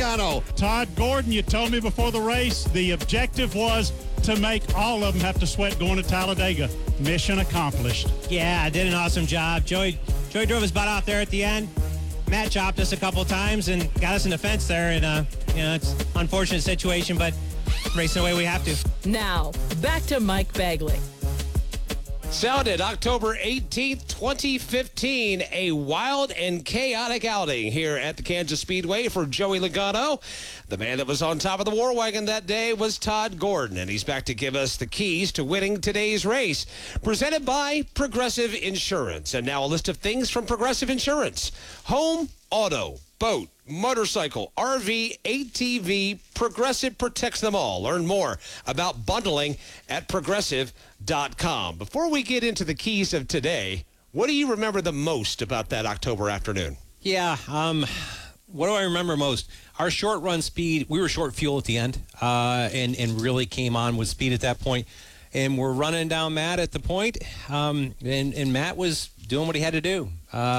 Logano. Todd Gordon, you told me before the race the objective was to make all of them have to sweat going to Talladega. Mission accomplished. Yeah, did an awesome job. Joey drove his butt off there at the end. Matt chopped us a couple times and got us in the fence there. And, it's an unfortunate situation, but racing the way we have to. Now, back to Mike Bagley. Sounded October 18th, 2015, a wild and chaotic outing here at the Kansas Speedway for Joey Logano. The man that was on top of the war wagon that day was Todd Gordon, and he's back to give us the keys to winning today's race. Presented by Progressive Insurance. And now a list of things from Progressive Insurance. Home, auto, boat, motorcycle, RV, ATV, Progressive protects them all. Learn more about bundling at progressive.com. Before we get into the keys of today, what do you remember the most about that October afternoon? Yeah, what do I remember most? Our short run speed, we were short fuel at the end and really came on with speed at that point. And we're running down Matt at the point, and Matt was doing what he had to do.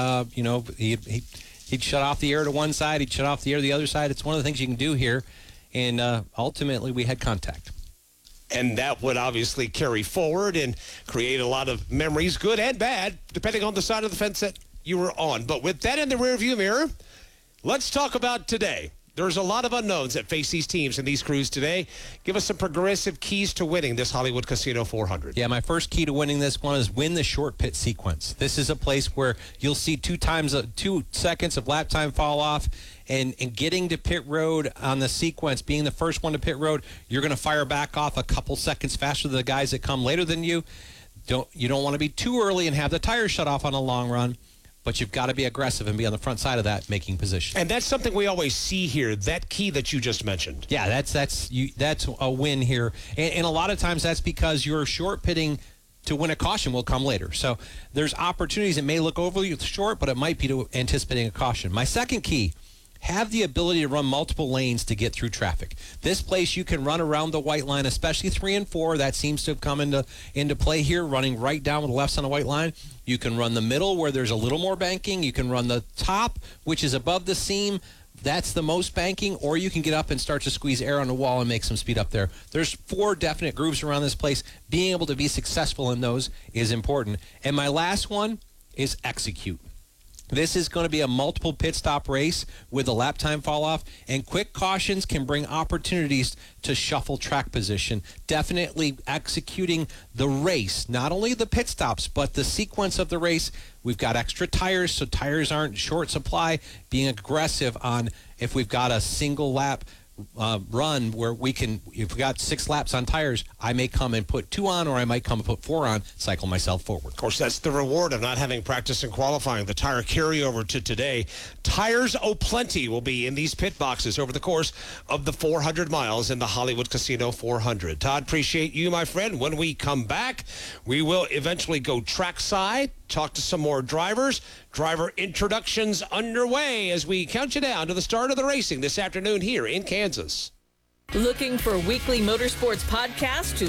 He'd shut off the air to one side. He'd shut off the air to the other side. It's one of the things you can do here. And ultimately, we had contact. And that would obviously carry forward and create a lot of memories, good and bad, depending on the side of the fence that you were on. But with that in the rearview mirror, let's talk about today. There's a lot of unknowns that face these teams and these crews today. Give us some Progressive keys to winning this Hollywood Casino 400. Yeah, my first key to winning this one is win the short pit sequence. This is a place where you'll see 2 seconds of lap time fall off, and getting to pit road on the sequence, being the first one to pit road, you're going to fire back off a couple seconds faster than the guys that come later than you. You don't want to be too early and have the tires shut off on a long run. But you've got to be aggressive and be on the front side of that, making position. And that's something we always see here, that key that you just mentioned. Yeah, that's a win here. And a lot of times that's because you're short pitting to win a caution will come later. So there's opportunities that may look overly short, but it might be to anticipating a caution. My second key, have the ability to run multiple lanes to get through traffic. This place you can run around the white line, especially 3 and 4. That seems to have come into play here, running right down with the lefts on the white line. You can run the middle where there's a little more banking. You can run the top, which is above the seam. That's the most banking. Or you can get up and start to squeeze air on the wall and make some speed up there. There's 4 definite grooves around this place. Being able to be successful in those is important. And my last one is execute. This is going to be a multiple pit stop race with a lap time fall off, and quick cautions can bring opportunities to shuffle track position. Definitely executing the race, not only the pit stops, but the sequence of the race. We've got extra tires, so tires aren't short supply. Being aggressive on if we've got a single lap run where we can, if we got 6 laps on tires, I may come and put 2 on, or I might come and put 4 on, cycle myself forward. Of course, that's the reward of not having practice and qualifying. The tire carryover to today. Tires plenty will be in these pit boxes over the course of the 400 miles in the Hollywood Casino 400. Todd, appreciate you, my friend. When we come back, we will eventually go trackside, talk to some more drivers. Driver introductions underway as we count you down to the start of the racing this afternoon here in Kansas. Looking for weekly motorsports podcasts to